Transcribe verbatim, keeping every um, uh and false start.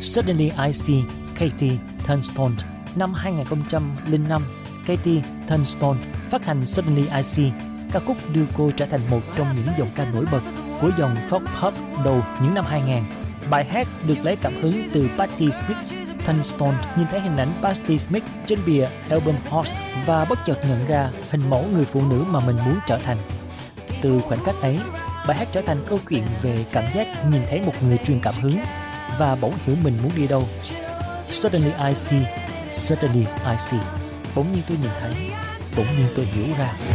Suddenly I See, Katie Tunstall. Năm hai không không năm, Katie Tunstall phát hành Suddenly I See. Ca khúc đưa cô trở thành một trong những giọng ca nổi bật của dòng folk pop đầu những năm hai không không. Bài hát được lấy cảm hứng từ Patti Smith. Tunstall nhìn thấy hình ảnh Patti Smith trên bìa album Horse và bất chợt nhận ra hình mẫu người phụ nữ mà mình muốn trở thành. Từ khoảnh khắc ấy, bài hát trở thành câu chuyện về cảm giác nhìn thấy một người truyền cảm hứng và bỗng hiểu mình muốn đi đâu. Suddenly I See, suddenly I see. Bỗng nhiên tôi nhìn thấy, bỗng nhiên tôi hiểu ra.